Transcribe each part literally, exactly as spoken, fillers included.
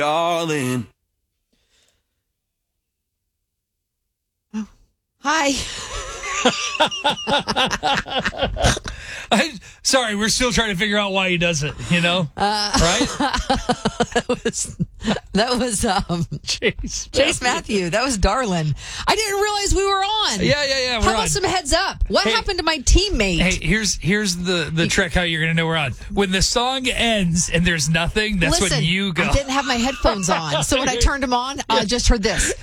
darling. Oh. Hi. I, sorry, we're still trying to figure out why he does it, you know? Uh, right? that was, that was um, Chase, Chase Matthew. That was Darlin. I didn't realize we were on. Yeah, yeah, yeah. We're How about on. some heads up? What Hey, happened to my teammate? Hey, here's here's the, the trick how you're going to know we're on. When the song ends and there's nothing, that's Listen, when you go. I didn't have my headphones on, so when I turned them on, I just heard this.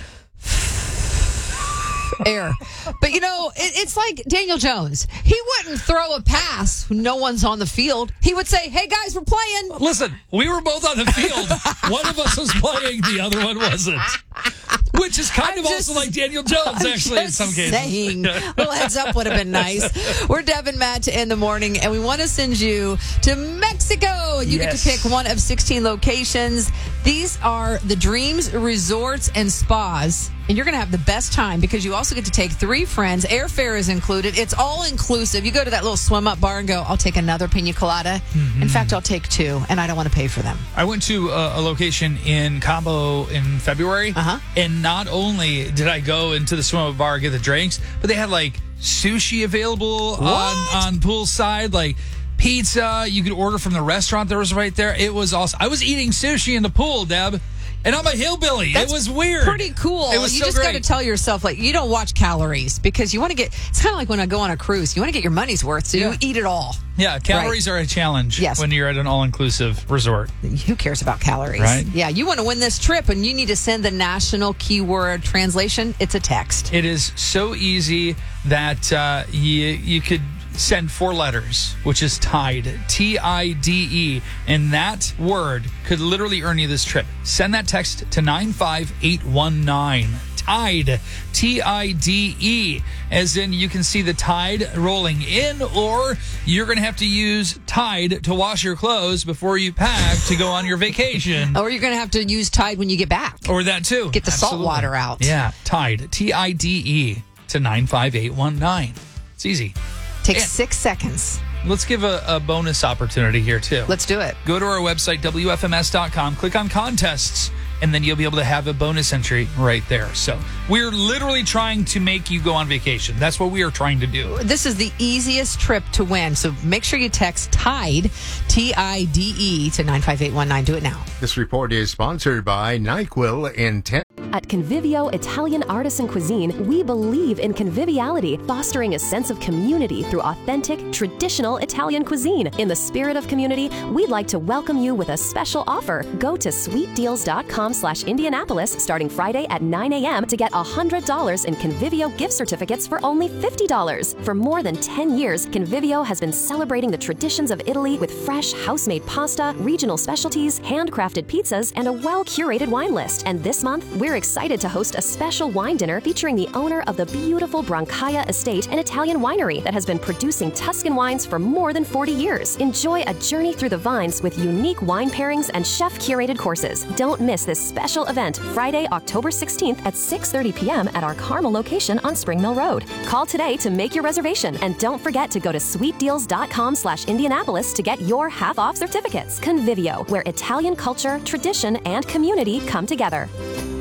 Air. But, you know, it, it's like Daniel Jones. He wouldn't throw a pass when no one's on the field. He would say, hey, guys, we're playing. Listen, we were both on the field. One of us was playing, the other one wasn't. Which is kind I'm of just, also like Daniel Jones, I'm actually, in just some cases. Saying, a little heads up would have been nice. We're Deb and Matt in the morning, and we want to send you to Mexico. You Yes. get to pick one of sixteen locations. These are the Dreams Resorts and Spas, and you're going to have the best time because you also get to take three friends. Airfare is included. It's all inclusive. You go to that little swim up bar and go, I'll take another pina colada. Mm-hmm. In fact, I'll take two, and I don't want to pay for them. I went to a, a location in Cabo in February, uh-huh. and not only did I go into the swim up bar and get the drinks, but they had like sushi available What? on on poolside, like pizza. You could order from the restaurant that was right there. It was awesome. I was eating sushi in the pool, Deb. And I'm a hillbilly. That's it was weird. Pretty cool. It was you so just got to great. tell yourself, like, you don't watch calories because you want to get, it's kind of like when I go on a cruise. You want to get your money's worth, so Yeah. you eat it all. Yeah, calories Right. are a challenge Yes. when you're at an all-inclusive resort. Who cares about calories? Right. Yeah, you want to win this trip and you need to send the national keyword translation. It's a text. It is so easy that uh, you, you could send four letters, which is TIDE, T I D E, and that word could literally earn you this trip. Send that text to nine five eight one nine. TIDE, T I D E, as in you can see the tide rolling in, or you're going to have to use Tide to wash your clothes before you pack to go on your vacation. Or you're going to have to use Tide when you get back. Or that too. Get the salt Absolutely. water out. Yeah, Tide, T I D E, to nine five eight one nine. It's easy. Takes And six seconds. let's give a, a bonus opportunity here, too. Let's do it. Go to our website, W F M S dot com, click on contests, and then you'll be able to have a bonus entry right there. So we're literally trying to make you go on vacation. That's what we are trying to do. This is the easiest trip to win. So make sure you text TIDE, T I D E, to nine five eight one nine. Do it now. This report is sponsored by NyQuil and ten. At Convivio Italian Artisan Cuisine, we believe in conviviality, fostering a sense of community through authentic, traditional Italian cuisine. In the spirit of community, we'd like to welcome you with a special offer. Go to sweetdeals.com slash Indianapolis starting Friday at nine a.m. to get one hundred dollars in Convivio gift certificates for only fifty dollars. For more than ten years, Convivio has been celebrating the traditions of Italy with fresh, house-made pasta, regional specialties, handcrafted pizzas, and a well-curated wine list. And this month, we're excited to host a special wine dinner featuring the owner of the beautiful Brancaia Estate, an Italian winery that has been producing Tuscan wines for more than forty years. Enjoy a journey through the vines with unique wine pairings and chef-curated courses. Don't miss this special event Friday, October sixteenth at six thirty p.m. at our Carmel location on Spring Mill Road. Call today to make your reservation, and don't forget to go to sweetdeals.com slash Indianapolis to get your half-off certificates. Convivio, where Italian culture, tradition, and community come together.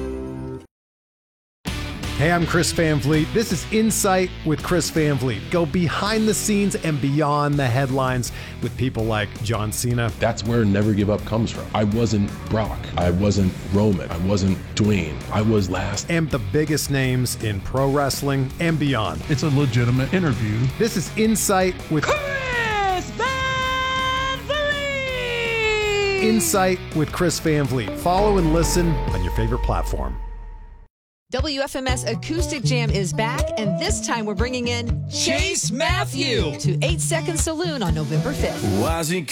Hey, I'm Chris Van Vliet. This is Insight with Chris Van Vliet. Go behind the scenes and beyond the headlines with people like John Cena. That's where Never Give Up comes from. I wasn't Brock. I wasn't Roman. I wasn't Dwayne. I was last. And the biggest names in pro wrestling and beyond. It's a legitimate interview. This is Insight with Chris Van Vliet! Insight with Chris Van Vliet. Follow and listen on your favorite platform. W F M S Acoustic Jam is back, and this time we're bringing in Chase Matthew to eight second Saloon on November fifth. Why is he